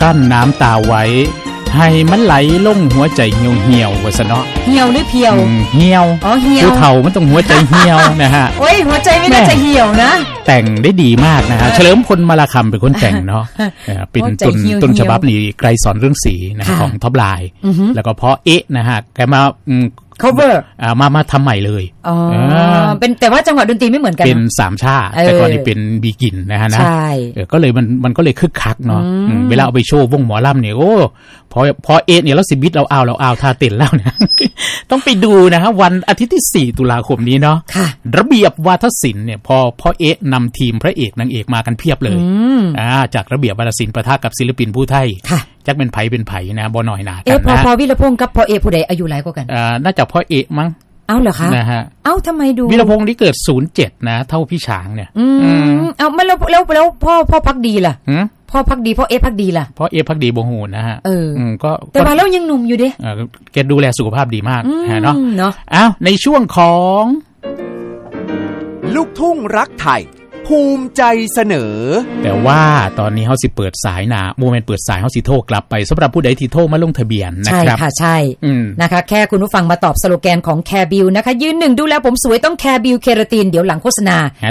กั้นน้ำตาไว้ให้มันไหลลงหัวใจเหี่ยวๆว่าซะเนาะเหี่ยวหรือเพียวเหี่ยวอ๋อเหี่ยวผู้เฒ่ามันต้องหัวใจเหี่ยวนะฮะโอ้ยหัวใจไม่น่าจะเหี่ยวนะแต่งได้ดีมากนะฮะเฉลิมพลมาลาคำเป็นคนแต่งเนาะเป็นต้นฉบับนี้ไกรสอนเรื่องสีนะของท็อปไลน์แล้วก็เพราะนะฮะแกมา cover มาทำใหม่เลยเป็นแต่ว่าจังหวะดนตรีไม่เหมือนกันเป็นสามชาแต่ก่อนนี่เป็นบีกินนะฮะนะก็เลยมันก็เลยคึกคักเนาะเวลาเอาไปโชว์วงหมอลำเนี่ยโอ้พอเนี่ยแล้วสิบิทเราเอาท่าเต้นแล้วเนี่ยต้องไปดูนะฮะวันอาทิตย์ที่4ตุลาคมนี้เนาะระเบียบวาทศิลป์เนี่ยพอนำทีมพระเอกนางเอกมากันเพียบเลยจากระเบียบวาทศิลป์ปะทะกับศิลปินผู้ไทยจักเป็นไผนะบ่น้อยหนากันนะพอวิรพงษ์กับพอผู้ใดอายุหลายกว่ากันน่าจะพอมั้งเอาเหรอคะนะฮะทำไมดูวิรพงษ์ที่เกิด07นะเท่าพี่ช้างเนี่ยไม่แล้วพ่อพักดีล่ะพ่อพักดีพ่อพักดีล่ะพ่อพักดีบ่ฮู้นะฮะก็แต่ว่าเรายังหนุ่มอยู่ดิแกดูแลสุขภาพดีมากเนาะในช่วงของลูกทุ่งรักไทยภูมิใจเสนอแต่ว่าตอนนี้เฮาสิเปิดสายนะโมเมนต์เปิดสายเฮาสิโทรกลับไปสำหรับผู้ใดที่โทรมาลงทะเบียนนะครับใช่ค่ะใช่นะคะแค่คุณผู้ฟังมาตอบสโลแกนของแคร์บิวนะคะยืน1ดูแลผมสวยต้องแคร์บิวเคราตินเดี๋ยวหลังโฆษณา